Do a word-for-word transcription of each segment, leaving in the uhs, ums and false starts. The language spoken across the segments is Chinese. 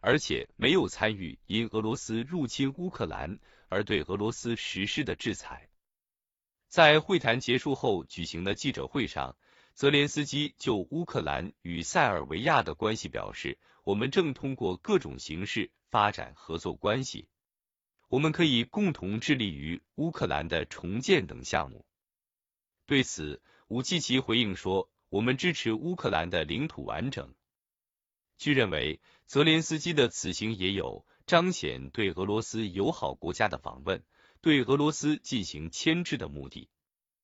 而且没有参与因俄罗斯入侵乌克兰而对俄罗斯实施的制裁。在会谈结束后举行的记者会上，泽连斯基就乌克兰与塞尔维亚的关系表示，我们正通过各种形式发展合作关系，我们可以共同致力于乌克兰的重建等项目。对此，武契奇回应说，我们支持乌克兰的领土完整。据认为，泽连斯基的此行也有彰显对俄罗斯友好国家的访问，对俄罗斯进行牵制的目的。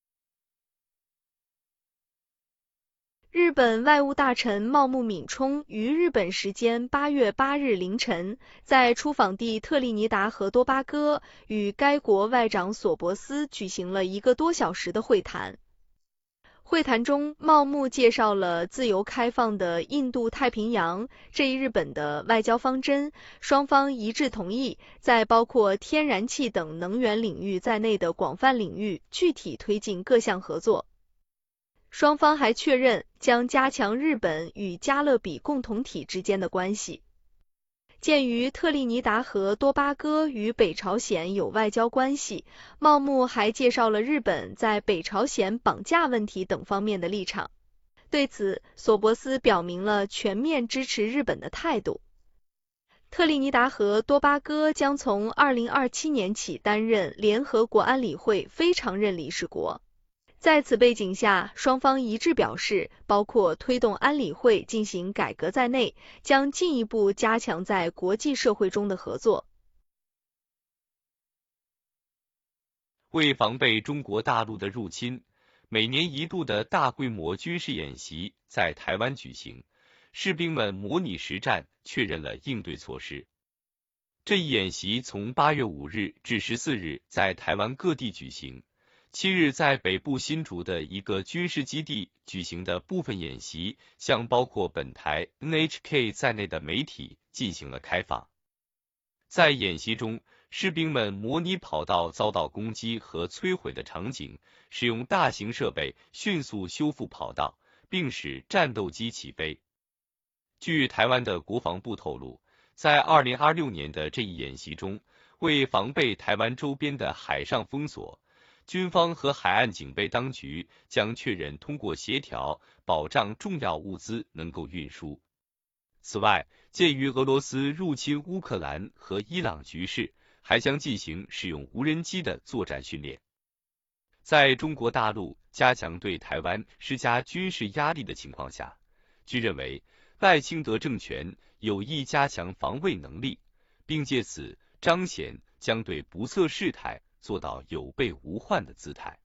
日本外务大臣茂木敏充于日本时间八月八日凌晨，在出访地特立尼达和多巴哥与该国外长索博斯举行了一个多小时的会谈。会谈中，茂木介绍了自由开放的印度太平洋这一日本的外交方针，双方一致同意在包括天然气等能源领域在内的广泛领域具体推进各项合作。双方还确认将加强日本与加勒比共同体之间的关系。鉴于特立尼达和多巴哥与北朝鲜有外交关系，茂木还介绍了日本在北朝鲜绑架问题等方面的立场。对此，索博斯表明了全面支持日本的态度。特立尼达和多巴哥将从二零二七年起担任联合国安理会非常任理事国。在此背景下，双方一致表示，包括推动安理会进行改革在内，将进一步加强在国际社会中的合作。 为防备中国大陆的入侵，每年一度的大规模军事演习在台湾举行，士兵们模拟实战，确认了应对措施。这一演习从八月五日至十四日在台湾各地举行。七日在北部新竹的一个军事基地举行的部分演习，向包括本台 N H K 在内的媒体进行了开放。在演习中，士兵们模拟跑道遭到攻击和摧毁的场景，使用大型设备迅速修复跑道，并使战斗机起飞。据台湾的国防部透露，在二零二六年的这一演习中，为防备台湾周边的海上封锁，军方和海岸警备当局将确认通过协调保障重要物资能够运输。此外，鉴于俄罗斯入侵乌克兰和伊朗局势，还将进行使用无人机的作战训练。在中国大陆加强对台湾施加军事压力的情况下，据认为赖清德政权有意加强防卫能力，并借此彰显将对不测事态做到有备无患的姿态。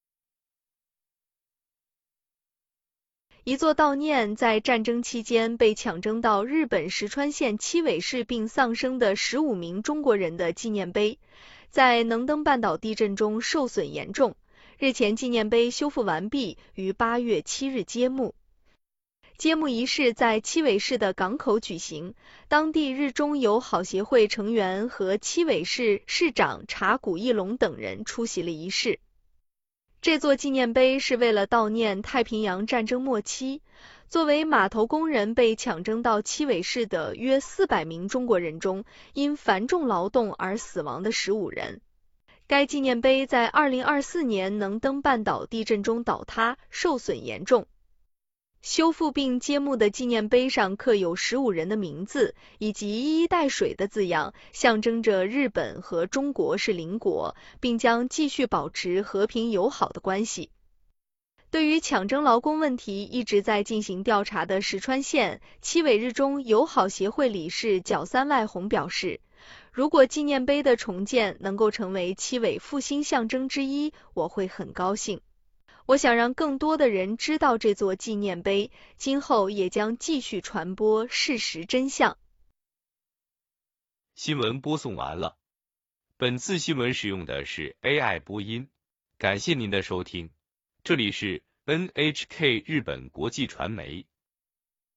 一座悼念在战争期间被抢征到日本石川县七尾市并丧生的十五名中国人的纪念碑，在能登半岛地震中受损严重。日前纪念碑修复完毕，于八月七日揭幕。揭幕仪式在七尾市的港口举行，当地日中友好协会成员和七尾市市长茶谷义隆等人出席了仪式。这座纪念碑是为了悼念太平洋战争末期，作为码头工人被抢征到七尾市的约四百名中国人中，因繁重劳动而死亡的十五人。该纪念碑在二零二四年能登半岛地震中倒塌，受损严重。修复并揭幕的纪念碑上刻有十五人的名字，以及一衣带水的字样，象征着日本和中国是邻国，并将继续保持和平友好的关系。对于抢征劳工问题一直在进行调查的石川县七尾日中友好协会理事角三外宏表示，如果纪念碑的重建能够成为七尾复兴象征之一，我会很高兴。我想让更多的人知道这座纪念碑，今后也将继续传播事实真相。 新闻播送完了，本次新闻使用的是 A I 播音，感谢您的收听，这里是 N H K 日本国际传媒。